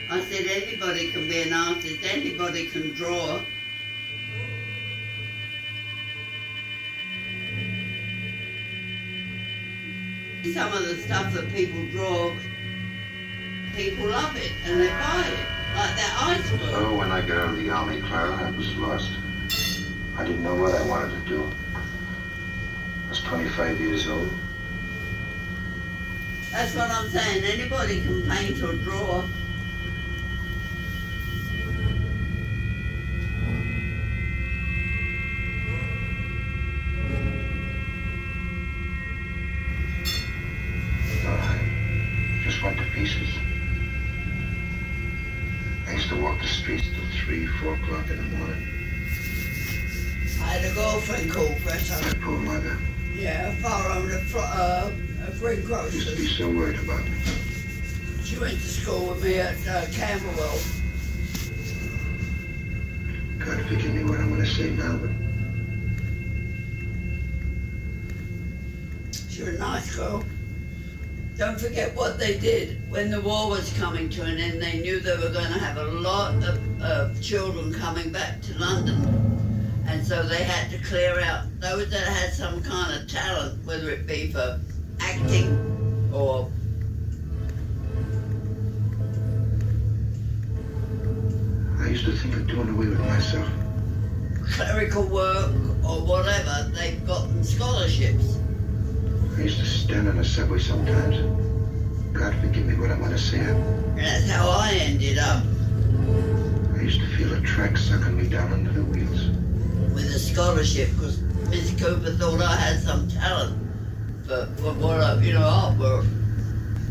I said anybody can be an artist, anybody can draw. Some of the stuff that people draw, people love it and they buy it, like that iceberg. Oh, when I got out of the army, Clara, I was lost. I didn't know what I wanted to do. I was 25 years old. That's what I'm saying, anybody can paint or draw. Went to pieces. I used to walk the streets till 3, 4 o'clock in the morning. I had a girlfriend called Greta. My poor mother. Yeah, far on the free grocers. Used to be so worried about me. She went to school with me at Camberwell. God forgive me what I'm going to say now, but... She was a nice girl. Don't forget what they did when the war was coming to an end. They knew they were going to have a lot of children coming back to London. And so they had to clear out those that had some kind of talent, whether it be for acting or I used to think of doing away with myself. Clerical work or whatever. They've gotten scholarships. I used to stand on the subway sometimes. God forgive me what I'm going to say. And that's how I ended up. I used to feel a track sucking me down under the wheels. With a scholarship, because Miss Cooper thought I had some talent for what, artwork.